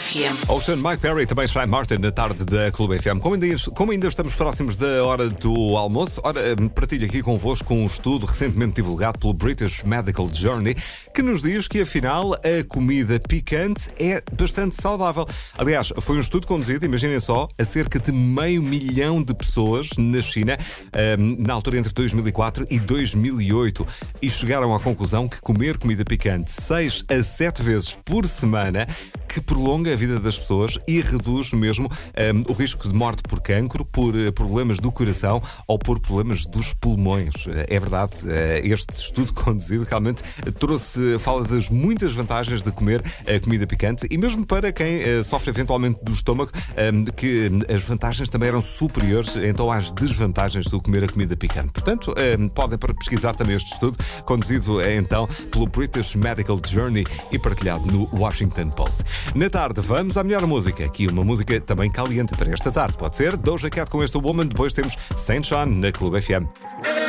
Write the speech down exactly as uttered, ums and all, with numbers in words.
F M. Ocean, Mike Perry, também Shy Martin na tarde da Clube F M. Como ainda, como ainda estamos próximos da hora do almoço, ora, partilho aqui convosco um estudo recentemente divulgado pelo British Medical Journey que nos diz que afinal a comida picante é bastante saudável. Aliás, foi um estudo conduzido, imaginem só, a cerca de meio milhão de pessoas na China, na altura entre dois mil e quatro e dois mil e oito, e chegaram à conclusão que comer comida picante seis a sete vezes por semana que prolonga a vida das pessoas e reduz mesmo um, o risco de morte por cancro, por uh, problemas do coração ou por problemas dos pulmões. Uh, é verdade, uh, este estudo conduzido realmente trouxe, fala das muitas vantagens de comer uh, comida picante e mesmo para quem uh, sofre eventualmente do estômago, um, que um, as vantagens também eram superiores então às desvantagens de comer a comida picante. Portanto, um, podem pesquisar também este estudo, conduzido uh, então pelo British Medical Journey e partilhado no Washington Post. Na tarde, vamos à melhor música. Aqui uma música também caliente para esta tarde. Pode ser Doja Cat com esta Woman. Depois temos Saint John na Clube F M.